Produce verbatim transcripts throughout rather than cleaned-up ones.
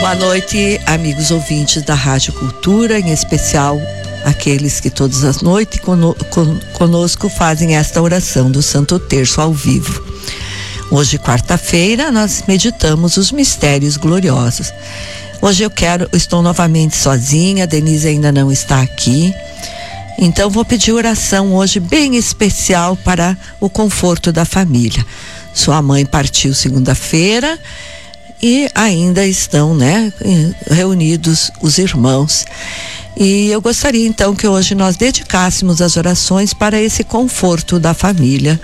Boa noite, amigos ouvintes da Rádio Cultura, em especial aqueles que todas as noites conosco fazem esta oração do Santo Terço ao vivo. Hoje, quarta-feira, nós meditamos os mistérios gloriosos. Hoje eu quero, estou novamente sozinha, a Denise ainda não está aqui, então vou pedir oração hoje bem especial para o conforto da família. Sua mãe partiu segunda-feira e ainda estão, né, reunidos os irmãos. E eu gostaria então que hoje nós dedicássemos as orações para esse conforto da família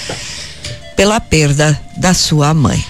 pela perda da sua mãe.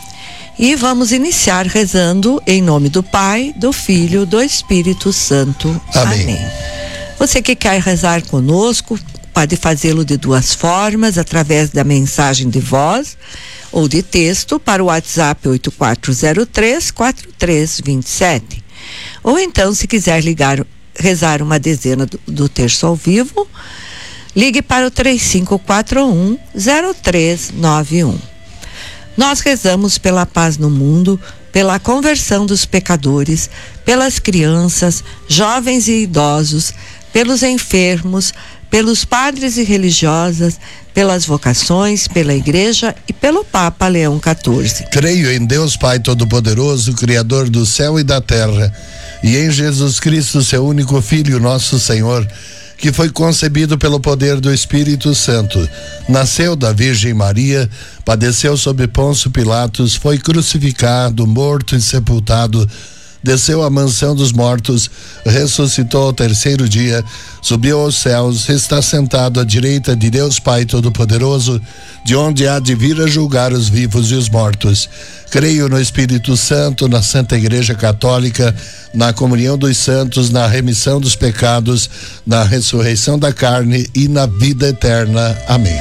E vamos iniciar rezando em nome do Pai, do Filho, do Espírito Santo. Amém. Amém. Você que quer rezar conosco, pode fazê-lo de duas formas, através da mensagem de voz ou de texto para o WhatsApp oito quatro zero três, quatro três dois sete. Ou então, se quiser ligar, rezar uma dezena do, do terço ao vivo, ligue para o três cinco quatro um, zero três nove um. Nós rezamos pela paz no mundo, pela conversão dos pecadores, pelas crianças, jovens e idosos, pelos enfermos, pelos padres e religiosas, pelas vocações, pela Igreja e pelo Papa Leão quatorze. Creio em Deus Pai Todo-Poderoso, Criador do céu e da terra, e em Jesus Cristo, seu único Filho, nosso Senhor, que foi concebido pelo poder do Espírito Santo, nasceu da Virgem Maria, padeceu sob Pôncio Pilatos, foi crucificado, morto e sepultado, desceu à mansão dos mortos, ressuscitou ao terceiro dia, subiu aos céus, está sentado à direita de Deus Pai Todo-Poderoso, de onde há de vir a julgar os vivos e os mortos. Creio no Espírito Santo, na Santa Igreja Católica, na comunhão dos santos, na remissão dos pecados, na ressurreição da carne e na vida eterna. Amém.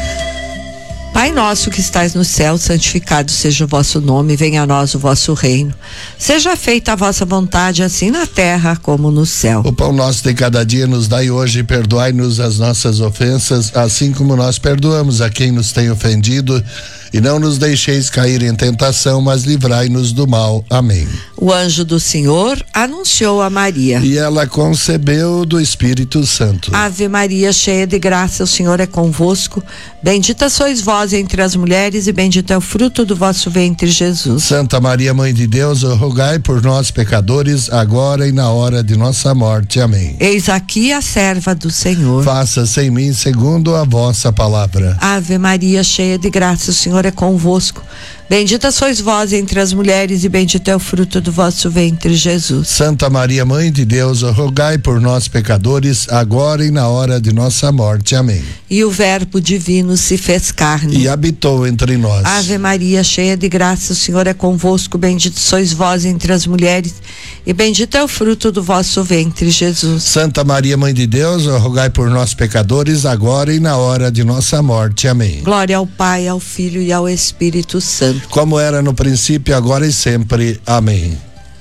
Pai nosso que estais no céu, santificado seja o vosso nome, venha a nós o vosso reino. Seja feita a vossa vontade, assim na terra como no céu. O pão nosso de cada dia nos dai hoje, perdoai-nos as nossas ofensas, assim como nós perdoamos a quem nos tem ofendido. E não nos deixeis cair em tentação, mas livrai-nos do mal. Amém. O anjo do Senhor anunciou a Maria. E ela concebeu do Espírito Santo. Ave Maria, cheia de graça, o Senhor é convosco. Bendita sois vós entre as mulheres e bendito é o fruto do vosso ventre, Jesus. Santa Maria, Mãe de Deus, rogai por nós, pecadores, agora e na hora de nossa morte. Amém. Eis aqui a serva do Senhor. Faça-se em mim segundo a vossa palavra. Ave Maria, cheia de graça, o Senhor é convosco. Bendita sois vós entre as mulheres e bendito é o fruto do vosso ventre, Jesus. Santa Maria, Mãe de Deus, rogai por nós, pecadores, agora e na hora de nossa morte. Amém. E o Verbo divino se fez carne e habitou entre nós. Ave Maria, cheia de graça, o Senhor é convosco. Bendito sois vós entre as mulheres e bendito é o fruto do vosso ventre, Jesus. Santa Maria, Mãe de Deus, rogai por nós, pecadores, agora e na hora de nossa morte. Amém. Glória ao Pai, ao Filho e ao Espírito Santo, como era no princípio, agora e sempre. Amém.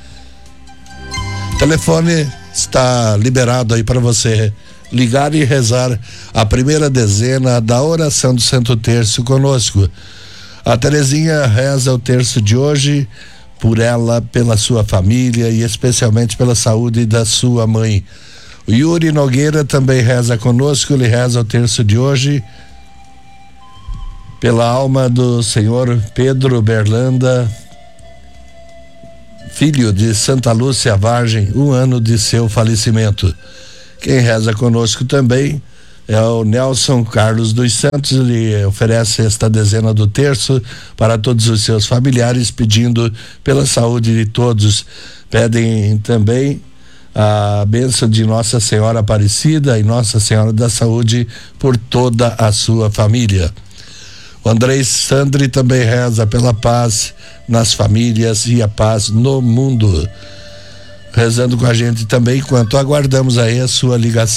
O telefone está liberado aí para você ligar e rezar a primeira dezena da oração do Santo Terço conosco. A Terezinha reza o terço de hoje por ela, pela sua família e especialmente pela saúde da sua mãe. O Yuri Nogueira também reza conosco, ele reza o terço de hoje pela alma do senhor Pedro Berlanda, filho de Santa Lúcia Vargem, um ano de seu falecimento. Quem reza conosco também é o Nelson Carlos dos Santos. Ele oferece esta dezena do terço para todos os seus familiares, pedindo pela saúde de todos. Pedem também a bênção de Nossa Senhora Aparecida e Nossa Senhora da Saúde por toda a sua família. O Andrei Sandri também reza pela paz nas famílias e a paz no mundo. Rezando com a gente também, enquanto aguardamos aí a sua ligação.